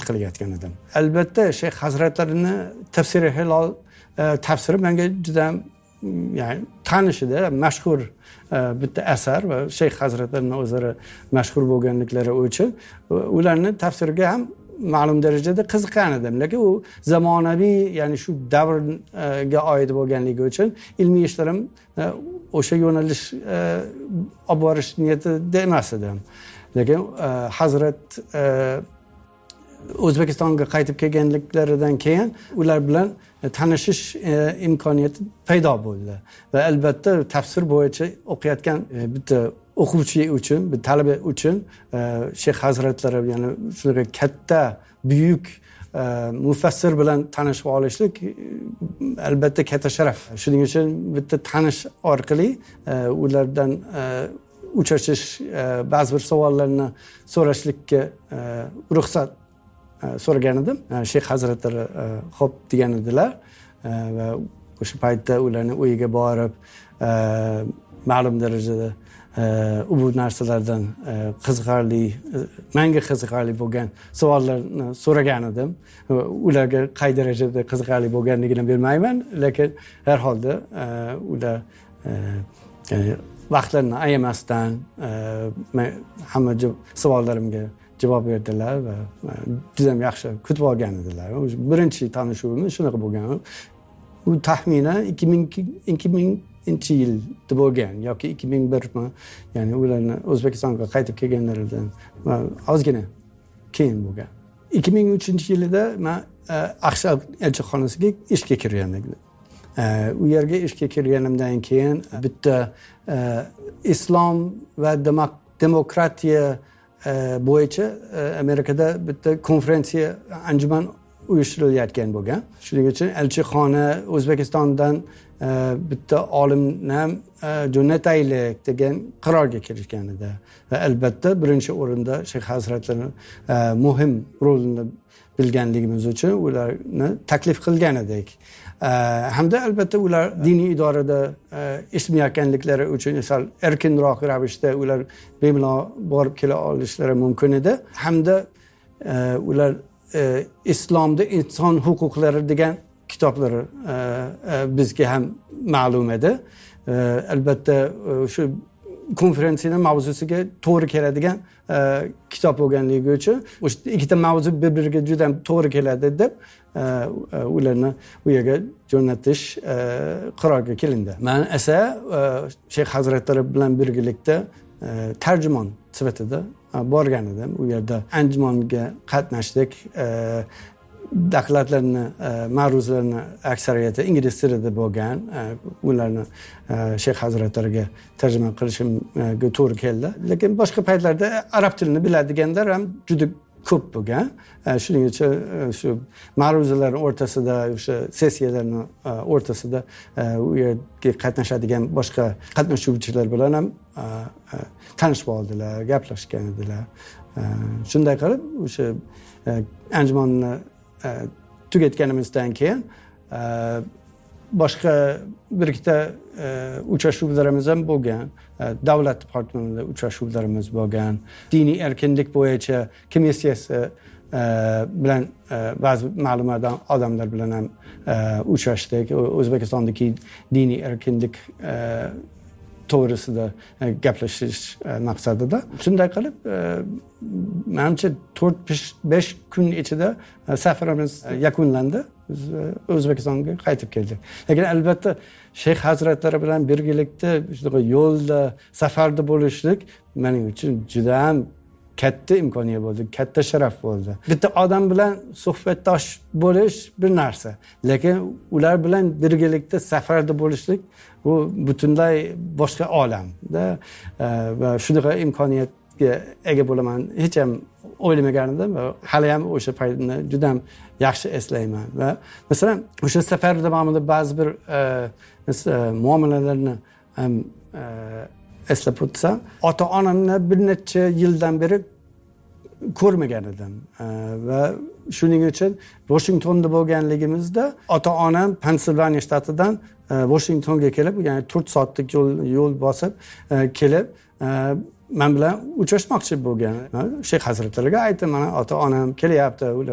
qilayotgan edim. Albatta Shayx hazratlarini tafsiri hilol tafsiri menga juda ya'ni tanishida mashhur bitta asar va Shayx hazratlarining o'zlari mashhur bo'lganliklari uchun ularning tafsiriga ham ma'lum darajada qiziqqan edim. Lekin u zamonaviy, ya'ni shu davrga oid bo'lganligi uchun ilmiy ishlarim o'sha yo'nalish olib borish niyatida emas edim. Lekin hazrat O'zbekistonga qaytib kelganliklaridan keyin ular bilan tanishish imkoniyati paydo bo'ldi va albatta tafsir bo'yicha o'qiyotgan bitta o'quvchi uchun, bir talaba uchun Shayx hazratlari, ya'ni shunaqa katta, buyuk mufassir bilan tanishib olishlik albatta katta sharaf. Shuning uchun bitta tanish orqali ulardan uchrashish, ba'zi bir savollarni so'rashlikka ruxsat so'ragan edim. Shayx hazratlari xo'p degan edilar va o'sha paytda ularning uyiga borib ma'lum darajada bu narsalardan qiziqarli, menga qiziqarli bo'lgan savollarni so'ragan edim. Ularga qay darajada qiziqarli bo'lganligini bilmayman, lekin har holda ular vaqtlarini ayamasdan hamma savollarimga javob berdilar va juda ham yaxshi kutib olgan edilar. Birinchi tanishuvimiz shunaqa bo'lgan. U taxminan 2000-yilda bo'lgan yoki 2001mi, ya'ni ularni O'zbekistonga qaytib kelganlaridan ozgina keyin bo'lgan. 2003-yilda men Aqshab elchixonasiga ishga kirgan edim. U yerga ishga kirganimdan keyin bitta islom va demokratiya bo'yicha Amerikada bitta konferensiya, anjuman uyushtirilayotgan bo'lgan. Shuning uchun elchixona O'zbekistondan bitta olimni jo'nataylik degan qarorga kelishgan edi. Va albatta birinchi o'rinda Shayx hazratlari muhim rolini bilganligimiz uchun ularni taklif qilgan edik. Hamda albatta ular diniy idorada ishlayotganliklari uchun sal erkinroq ravishda ular bemalol borib kela olishlari mumkin edi. Hamda ular islomda inson huquqlari degan kitoblari bizga ham ma'lum edi. Albatta shu konferensiyaning mavzusiga to'g'ri keladigan kitob bo'lganligi uchun o'sha ikkita mavzu bir-biriga juda ham to'g'ri keladi deb ularni u yerga jo'natish qarorga kelindi. Men esa Shayx hazratlari bilan birgalikda tarjimon sifatida borgan edim. U yerda anjumonga qatnashdik. Dokladlarni, ma'ruzalarni aksariyati ingliz tilida bo'lgan. Ularni Shayx hazratlariga tarjima qilishimga to'g'ri keldi. Lekin boshqa paytlarda arab tilini biladiganlar ham juda ko'p bo'lgan. Shuning uchun shu ma'ruzalarning o'rtasida, o'sha sessiyalarning o'rtasida u yerga qatnashadigan boshqa qatnashuvchilar bilan ham tanishib oldilar, gaplashgan edilar. Shunday qilib o'sha anjumonni tugatganimizdan keyin boshqa bir ikkita uchrashuvlarimiz ham bo'lgan. Davlat departamentida uchrashuvlarimiz bo'lgan. Diniy erkinlik bo'yicha komissiyasi bilan ba'zi ma'lum odamlar bilan ham uchrashdik. O'zbekistondagi diniy erkinlik to'g'risida gaplashish maqsadida. Shunday qilib, menimcha 4-5 kun ichida safarimiz yakunlandi. Biz O'zbekistonga qaytib keldik. Lekin albatta Shayx hazratlari bilan birgalikda shunaqa yo'lda, safarda bo'lishlik mening uchun juda ham katta imkoniyat bo'ldi, katta sharaf bo'ldi. Bitta odam bilan suhbatdosh bo'lish bir narsa, lekin ular bilan birgalikda safarda bo'lishlik bu butunlay boshqa olamda va shunaqa imkoniyatga ega bo'laman hech ham o'ylamagan edim va hali ham o'sha paytni juda ham yaxshi eslayman. Va masalan o'sha safar davomida ba'zi bir muomalalarni ham eslab o'tsam, ota-onamni bir necha yildan beri ko'rmagan edim va shuning uchun Washingtonda bo'lganligimizda ota-onam Pensilvaniya shtatidan Washingtonga kelib, ya'ni 4 soatlik yo'l bosib kelib men bilan uchrashmoqchi bo'lgan. Shayx hazratlariga aytdim, mana ota-onam kelyapti.